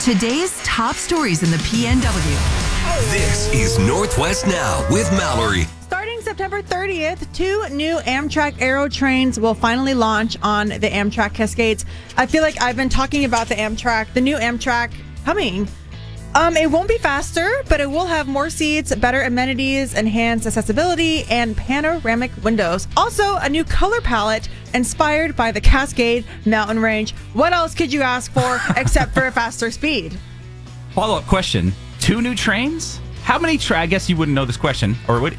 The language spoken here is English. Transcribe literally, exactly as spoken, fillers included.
Today's top stories in the P N W. This is Northwest Now with Mallory. Starting September thirtieth, two new Amtrak Aero trains will finally launch on the Amtrak Cascades. I feel like I've been talking about the Amtrak, the new Amtrak coming. Um, it won't be faster, but it will have more seats, better amenities, enhanced accessibility, and panoramic windows. Also, a new color palette inspired by the Cascade Mountain Range. What else could you ask for except for a faster speed? Follow-up question. Two new trains? How many tra- I guess you wouldn't know this question, or would,